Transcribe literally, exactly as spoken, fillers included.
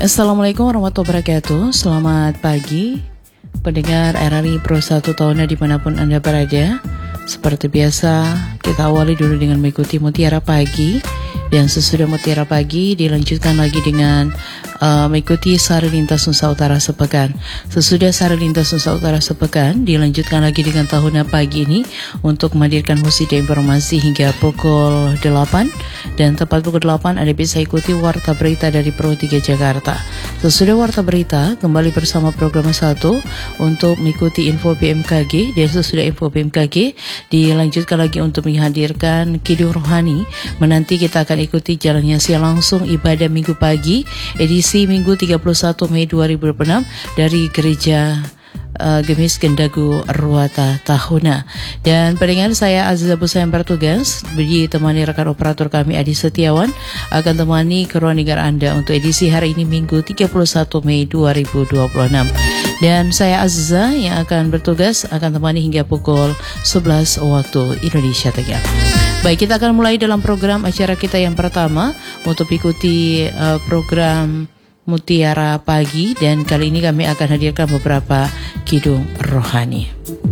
Assalamualaikum warahmatullahi wabarakatuh. Selamat pagi pendengar R R I Pro satu tahunnya dimanapun Anda berada. Seperti biasa, kita awali dulu dengan mengikuti Mutiara Pagi. Dan sesudah Mutiara Pagi dilanjutkan lagi dengan uh, mengikuti Sari Lintas Nusa Utara Sepekan. Sesudah Sari Lintas Nusa Utara Sepekan dilanjutkan lagi dengan Tahuna Pagi ini untuk menghadirkan musik dan informasi hingga pukul delapan. Dan tepat pukul delapan Anda bisa ikuti Warta Berita dari Pro tiga Jakarta. Sesudah Warta Berita kembali bersama program satu untuk mengikuti info B M K G. Dan sesudah info B M K G dilanjutkan lagi untuk menghadirkan Kidung Rohani. Menanti kita akan ikuti jalannya siang langsung ibadah Minggu pagi edisi Minggu tiga puluh satu Mei dua ribu dua puluh enam dari Gereja uh, Gemis Gendagu Ruata Tahuna. Dan pendengar, saya Aziza Busa yang bertugas ditemani rekan operator kami Adi Setiawan akan temani keruan negara Anda untuk edisi hari ini Minggu tiga puluh satu Mei dua ribu dua puluh enam. Dan saya Aziza yang akan bertugas akan temani hingga pukul sebelas waktu Indonesia Tengah. Baik, kita akan mulai dalam program acara kita yang pertama untuk ikuti uh, program Mutiara Pagi, dan kali ini kami akan hadirkan beberapa kidung rohani.